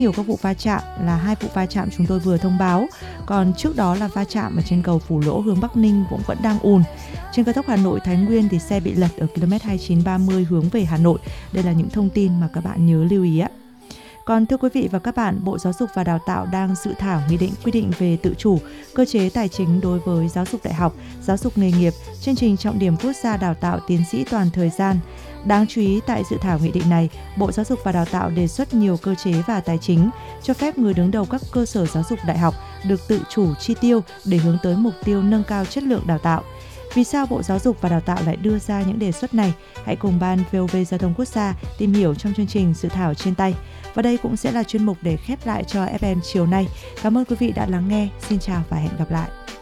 nhiều các vụ va chạm, là 2 vụ va chạm chúng tôi vừa thông báo. Còn trước đó là va chạm ở trên cầu Phủ Lỗ hướng Bắc Ninh cũng vẫn đang ùn. Trên cao tốc Hà Nội Thái Nguyên thì xe bị lật ở km 2930 hướng về Hà Nội. Đây là những thông tin mà các bạn nhớ lưu ý ạ. Còn thưa quý vị và các bạn, Bộ Giáo dục và Đào tạo đang dự thảo nghị định quy định về tự chủ, cơ chế tài chính đối với giáo dục đại học, giáo dục nghề nghiệp, chương trình trọng điểm quốc gia đào tạo tiến sĩ toàn thời gian. Đáng chú ý tại dự thảo nghị định này, Bộ Giáo dục và Đào tạo đề xuất nhiều cơ chế và tài chính, cho phép người đứng đầu các cơ sở giáo dục đại học được tự chủ chi tiêu để hướng tới mục tiêu nâng cao chất lượng đào tạo. Vì sao Bộ Giáo dục và Đào tạo lại đưa ra những đề xuất này? Hãy cùng Ban VOV Giao thông Quốc gia tìm hiểu trong chương trình dự thảo trên tay. Và đây cũng sẽ là chuyên mục để khép lại cho FM chiều nay. Cảm ơn quý vị đã lắng nghe. Xin chào và hẹn gặp lại.